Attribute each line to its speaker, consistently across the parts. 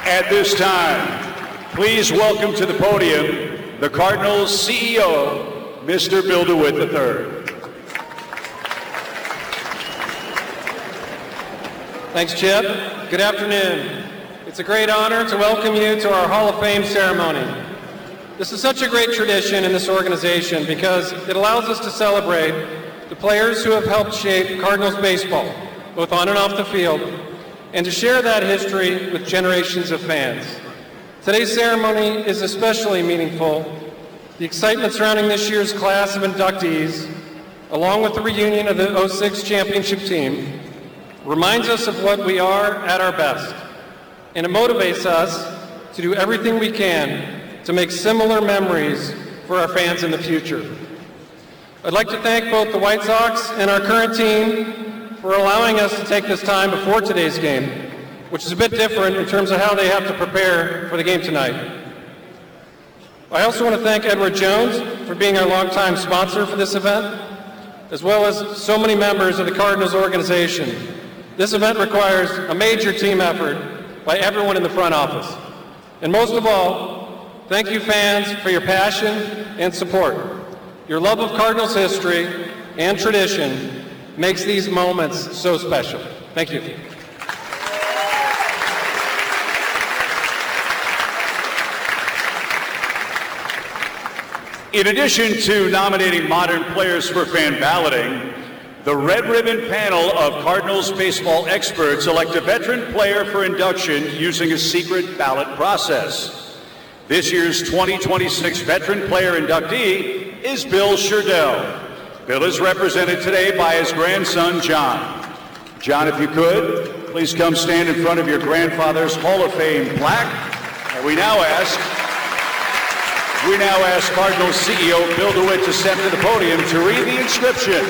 Speaker 1: At this time, please welcome to the podium the Cardinals CEO, Mr. Bill DeWitt III.
Speaker 2: Thanks, Chip. Good afternoon. It's a great honor to welcome you to our Hall of Fame ceremony. This is such a great tradition in this organization because it allows us to celebrate the players who have helped shape Cardinals baseball, both on and off the field, and to share that history with generations of fans. Today's ceremony is especially meaningful. The excitement surrounding this year's class of inductees, along with the reunion of the '06 championship team, reminds us of what we are at our best, and it motivates us to do everything we can to make similar memories for our fans in the future. I'd like to thank both the White Sox and our current team for allowing us to take this time before today's game, which is a bit different in terms of how they have to prepare for the game tonight. I also want to thank Edward Jones for being our longtime sponsor for this event, as well as so many members of the Cardinals organization. This event requires a major team effort by everyone in the front office. And most of all, thank you fans for your passion and support. Your love of Cardinals history and tradition makes these moments so special. Thank you.
Speaker 1: In addition to nominating modern players for fan balloting, the Red Ribbon panel of Cardinals baseball experts elect a veteran player for induction using a secret ballot process. This year's 2026 veteran player inductee is Bill Sherdell. Bill is represented today by his grandson, John. John, if you could, please come stand in front of your grandfather's Hall of Fame plaque. And we now ask Cardinals CEO Bill DeWitt to step to the podium to read the inscription.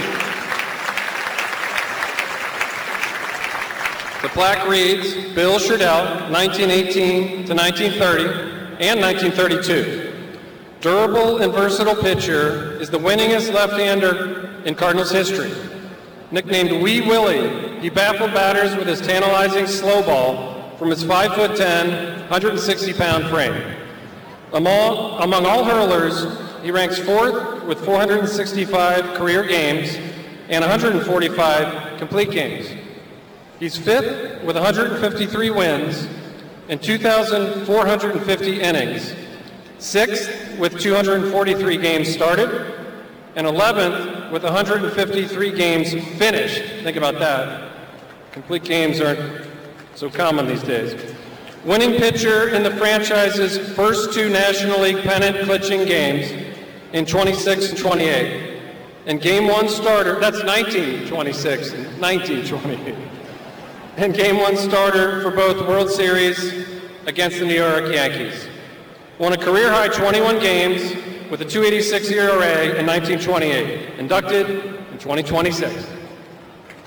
Speaker 2: The plaque reads, Bill Sherdell, 1918 to 1930 and 1932. Durable and versatile pitcher, is the winningest left-hander in Cardinals history. Nicknamed Wee Willie, he baffled batters with his tantalizing slow ball from his 5'10", 160-pound frame. Among all hurlers, he ranks fourth with 465 career games and 145 complete games. He's fifth with 153 wins and 2,450 innings, sixth with 243 games started, and 11th with 153 games finished. Think about that. Complete games aren't so common these days. Winning pitcher in the franchise's first two National League pennant-clinching games in 26 and 28. And Game 1 starter, that's 1926 and 1928. And Game 1 starter for both World Series against the New York Yankees. Won a career-high 21 games with a .286 ERA in 1928. Inducted in 2026.